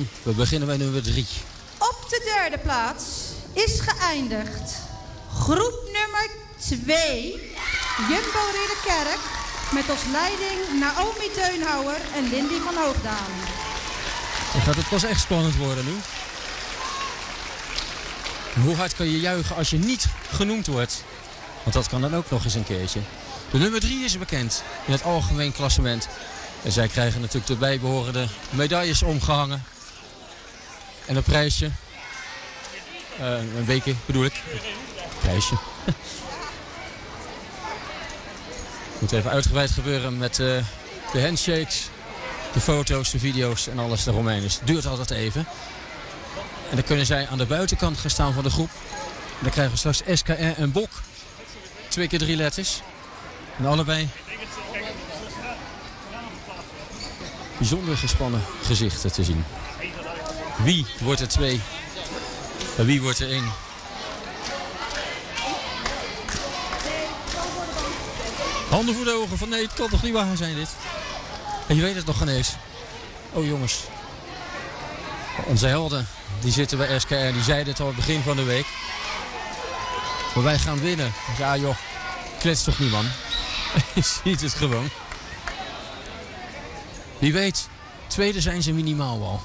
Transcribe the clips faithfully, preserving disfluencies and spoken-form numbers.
gaan. We beginnen bij nummer drie. Op de derde plaats is geëindigd groep nummer twee, Jumbo Ridderkerk, met als leiding Naomi Teunhouwer en Lindy van Hoogdalen. Dan gaat het pas echt spannend worden nu. Hoe hard kan je juichen als je niet genoemd wordt? Want dat kan dan ook nog eens een keertje. De nummer drie is bekend in het algemeen klassement. En zij krijgen natuurlijk de bijbehorende medailles omgehangen. En een prijsje. Uh, een beker bedoel ik. Prijsje. Moet even uitgebreid gebeuren met uh, de handshakes, de foto's, de video's en alles eromheen. Dus het duurt altijd even. En dan kunnen zij aan de buitenkant gaan staan van de groep. En dan krijgen we straks S K R en Bok. Twee keer drie letters. En allebei bijzonder gespannen gezichten te zien. Wie wordt er twee? En wie wordt er één? Handen voor de ogen van nee, het kan toch niet waar zijn dit? En je weet het nog geen eens. Oh jongens. Onze helden, die zitten bij S K R. Die zeiden het al het begin van de week. Maar wij gaan winnen. Ja joh, klets toch niet man. Je ziet het gewoon. Wie weet, tweede zijn ze minimaal wel.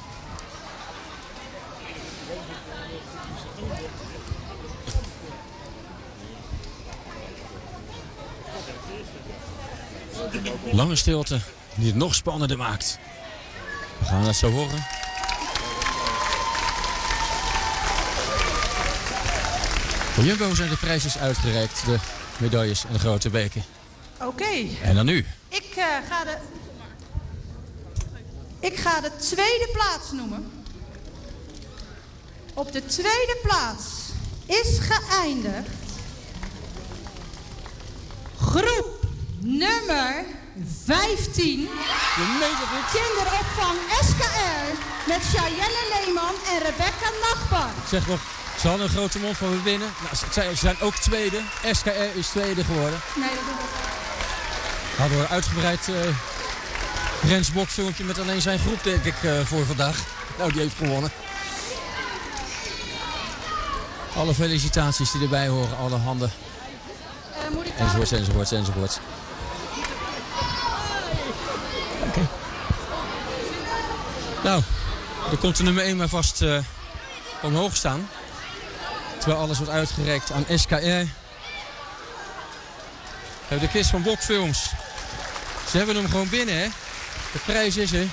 Lange stilte die het nog spannender maakt. We gaan het zo horen. Voor Jumbo zijn de prijzen uitgereikt. De medailles en de grote beker. Oké. Okay. En dan nu? Ik, uh, ga de... Ik ga de tweede plaats noemen. Op de tweede plaats is geëindigd groep nummer vijftien. Kinderopvang S K R met Chayelle Leeman en Rebecca Nachtbar. Ik zeg nog, ze hadden een grote mond van we winnen. Nou, ze zijn ook tweede. S K R is tweede geworden. Nee, dat doe ik. Hadden we een uitgebreid uh, Rens Bok filmpje met alleen zijn groep denk ik uh, voor vandaag. Nou, die heeft gewonnen. Alle felicitaties die erbij horen, alle handen. Uh, moet ik enzovoort, enzovoort, enzovoort. Oké. Okay. Nou, er komt de nummer één maar vast uh, omhoog staan. Terwijl alles wordt uitgereikt aan S K R. We hebben de quiz van Bok Films. Ze hebben hem gewoon binnen, hè. De prijs is er.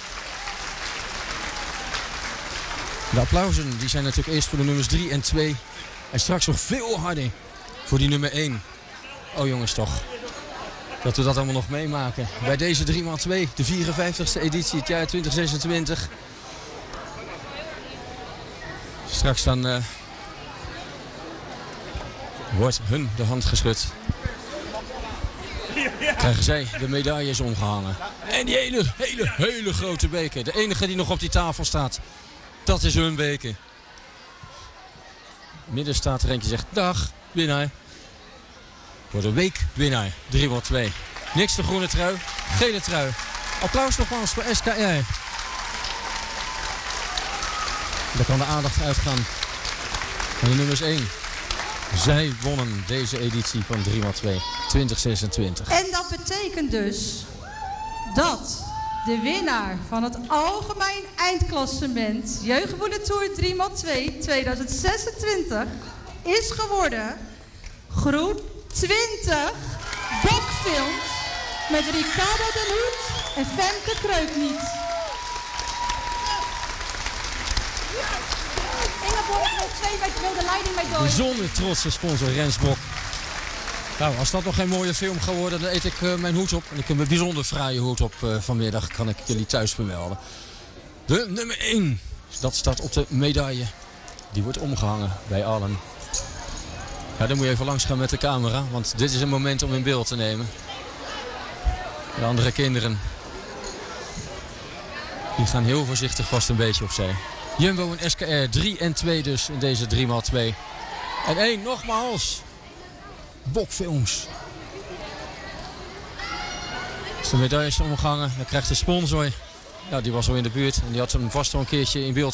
De applausen die zijn natuurlijk eerst voor de nummers drie en twee. En straks nog veel harder voor die nummer één. Oh jongens toch. Dat we dat allemaal nog meemaken. Bij deze drie maal twee, de vierenvijftigste editie, het jaar twintig zesentwintig. Straks dan uh, wordt hun de hand geschud. Krijgen zij de medailles omgehangen. En die hele, hele, hele grote beker. De enige die nog op die tafel staat. Dat is hun beker. Midden staat er eentje zegt dag, winnaar. Voor de week winnaar. drie maal twee. Niks de groene trui, gele trui. Applaus nogmaals voor S K R. Daar kan de aandacht uitgaan van de nummers één. Zij wonnen deze editie van drie maal twee, twintig zesentwintig. En dat betekent dus dat de winnaar van het algemeen eindklassement Jeugdvoetbal Tour drie maal twee twintig zesentwintig is geworden groep twintig Bokfilms met Ricardo den Hoed en Femke Kreukniet. Ingeborg wil twee met de leiding mee door. Bijzonder trotse sponsor Rens Bok. Nou, als dat nog geen mooie film gaat worden, dan eet ik uh, mijn hoed op. En ik heb een bijzonder fraaie hoed op uh, vanmiddag, kan ik jullie thuis vermelden. De nummer één, dat staat op de medaille. Die wordt omgehangen bij allen. Ja, dan moet je even langs gaan met de camera, want dit is een moment om in beeld te nemen. De andere kinderen, die gaan heel voorzichtig vast een beetje opzij. Jumbo en S K R, drie en twee dus in deze drie maal twee. En één, nogmaals. Bokfilms. Als de medailles omgehangen, dan krijgt de sponsor. Nou, die was al in de buurt en die had hem vast al een keertje in beeld